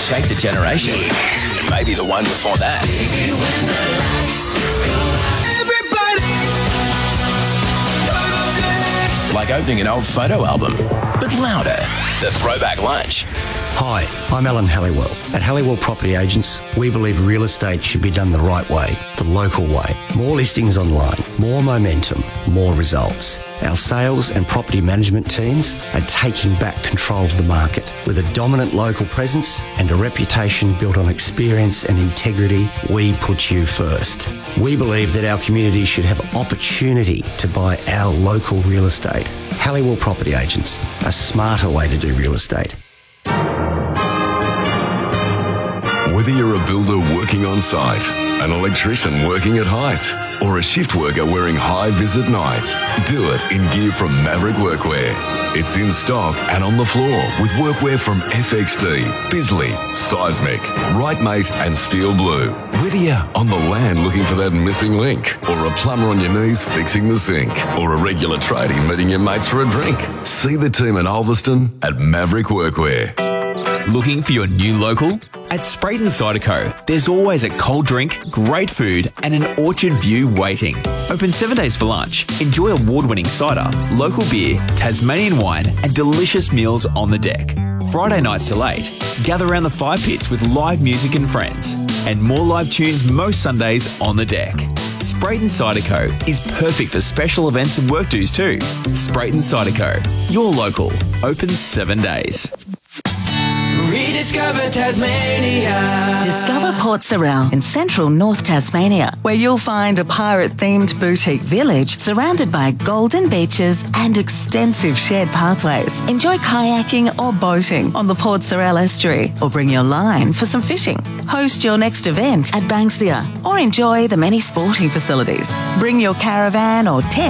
shaped a generation. And maybe the one before that. Like opening an old photo album, but louder. The Throwback Lunch. Hi, I'm Alan Halliwell. At Halliwell Property Agents, we believe real estate should be done the right way, the local way. More listings online, more momentum, more results. Our sales and property management teams are taking back control of the market. With a dominant local presence and a reputation built on experience and integrity, we put you first. We believe that our community should have opportunity to buy our local real estate. Halliwell Property Agents, a smarter way to do real estate. Whether you're a builder working on site, an electrician working at height, or a shift worker wearing high-vis at night, do it in gear from Maverick Workwear. It's in stock and on the floor with workwear from FXD, Bisley, Seismic, Rightmate and Steel Blue. Whether you're on the land looking for that missing link, or a plumber on your knees fixing the sink, or a regular tradie meeting your mates for a drink, see the team in Ulverston at Maverick Workwear. Looking for your new local? At Sprayton Cider Co, there's always a cold drink, great food and an orchard view waiting. Open 7 days for lunch. Enjoy award-winning cider, local beer, Tasmanian wine and delicious meals on the deck. Friday nights till 8, gather around the fire pits with live music and friends. And more live tunes most Sundays on the deck. Sprayton Cider Co is perfect for special events and work dues too. Sprayton Cider Co, your local, open 7 days. Rediscover Tasmania. Discover Port Sorell in central North Tasmania, where you'll find a pirate-themed boutique village surrounded by golden beaches and extensive shared pathways. Enjoy kayaking or boating on the Port Sorell estuary, or bring your line for some fishing. Host your next event at Banksia, or enjoy the many sporting facilities. Bring your caravan or tent